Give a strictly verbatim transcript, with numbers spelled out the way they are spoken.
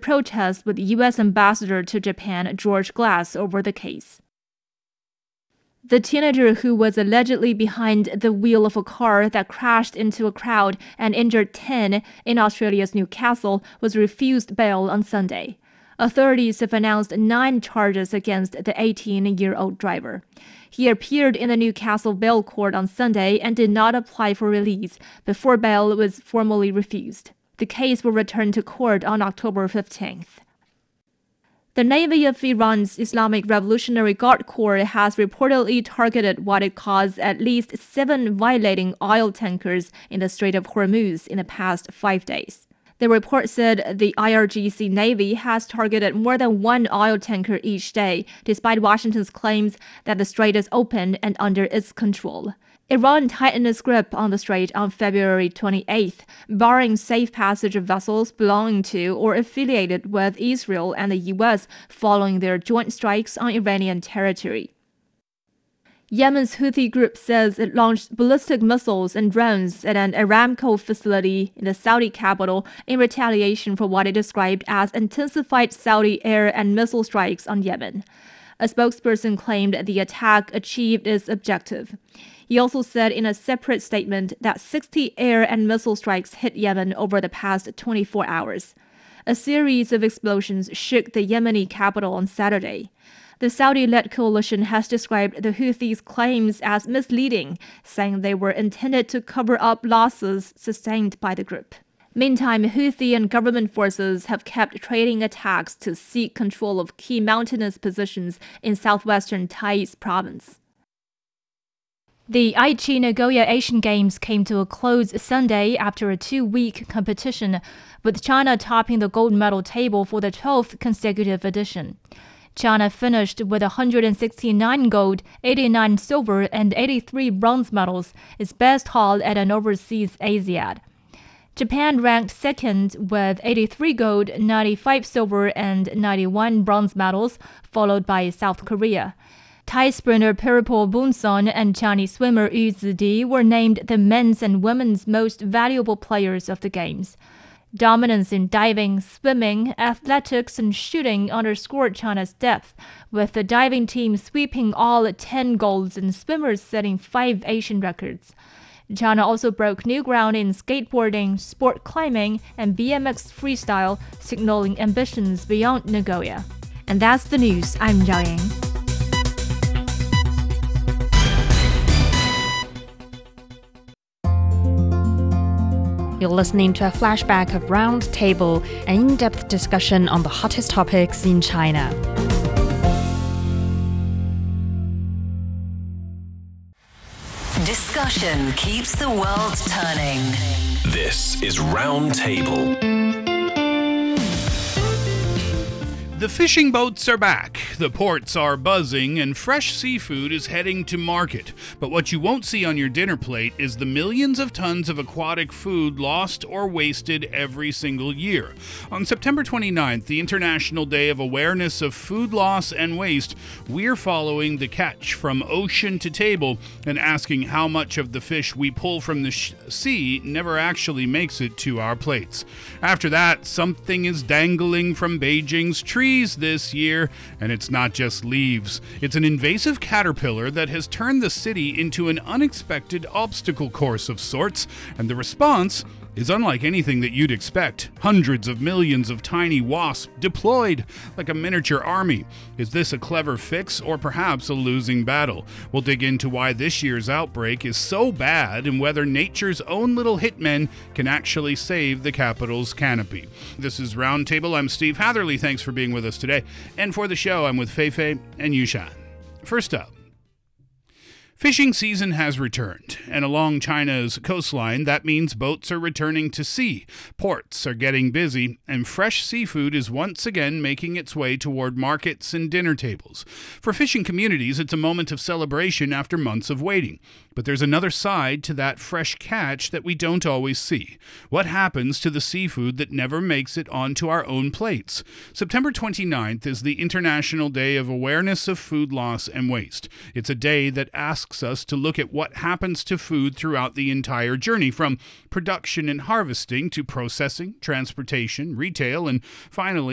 protests with U S Ambassador to Japan George Glass over the case. The teenager who was allegedly behind the wheel of a car that crashed into a crowd and injured ten in Australia's Newcastle was refused bail on Sunday. Authorities have announced nine charges against the eighteen-year-old driver. He appeared in the Newcastle bail court on Sunday and did not apply for release before bail was formally refused. The case will return to court on October fifteenth. The Navy of Iran's Islamic Revolutionary Guard Corps has reportedly targeted what it calls at least seven violating oil tankers in the Strait of Hormuz in the past five days. The report said the I R G C Navy has targeted more than one oil tanker each day, despite Washington's claims that the strait is open and under its control. Iran tightened its grip on the strait on February twenty-eighth, barring safe passage of vessels belonging to or affiliated with Israel and the U S following their joint strikes on Iranian territory. Yemen's Houthi group says it launched ballistic missiles and drones at an Aramco facility in the Saudi capital in retaliation for what it described as intensified Saudi air and missile strikes on Yemen. A spokesperson claimed the attack achieved its objective. He also said in a separate statement that sixty air and missile strikes hit Yemen over the past twenty-four hours. A series of explosions shook the Yemeni capital on Saturday. The Saudi-led coalition has described the Houthis' claims as misleading, saying they were intended to cover up losses sustained by the group. Meantime, Houthi and government forces have kept trading attacks to seek control of key mountainous positions in southwestern Taiz province. The Aichi Nagoya Asian Games came to a close Sunday after a two-week competition, with China topping the gold medal table for the twelfth consecutive edition. China finished with one hundred sixty-nine gold, eighty-nine silver, and eighty-three bronze medals, its best haul at an overseas Asiad. Japan ranked second with eighty-three gold, ninety-five silver, and ninety-one bronze medals, followed by South Korea. Thai sprinter Pirapol Bunson and Chinese swimmer Yu Zidi were named the men's and women's most valuable players of the Games. Dominance in diving, swimming, athletics, and shooting underscored China's depth, with the diving team sweeping all ten golds and swimmers setting five Asian records. China also broke new ground in skateboarding, sport climbing, and B M X freestyle, signaling ambitions beyond Nagoya. And that's the news. I'm Zhao Yang. You're listening to a flashback of Round Table, an in-depth discussion on the hottest topics in China. Discussion keeps the world turning. This is Round Table. The fishing boats are back, the ports are buzzing, and fresh seafood is heading to market. But what you won't see on your dinner plate is the millions of tons of aquatic food lost or wasted every single year. On September twenty-ninth, the International Day of Awareness of Food Loss and Waste, we're following the catch from ocean to table and asking how much of the fish we pull from the sh- sea never actually makes it to our plates. After that, something is dangling from Beijing's tree this year, and it's not just leaves. It's an invasive caterpillar that has turned the city into an unexpected obstacle course of sorts, and the response is unlike anything that you'd expect. Hundreds of millions of tiny wasps deployed like a miniature army. Is this a clever fix or perhaps a losing battle? We'll dig into why this year's outbreak is so bad and whether nature's own little hitmen can actually save the capital's canopy. This is Roundtable. I'm Steve Hatherley. Thanks for being with us today. And for the show, I'm with Feifei and Yushan. First up, fishing season has returned, and along China's coastline, that means boats are returning to sea, ports are getting busy, and fresh seafood is once again making its way toward markets and dinner tables. For fishing communities, it's a moment of celebration after months of waiting. But there's another side to that fresh catch that we don't always see. What happens to the seafood that never makes it onto our own plates? September twenty-ninth is the International Day of Awareness of Food Loss and Waste. It's a day that asks us to look at what happens to food throughout the entire journey, from production and harvesting to processing, transportation, retail, and finally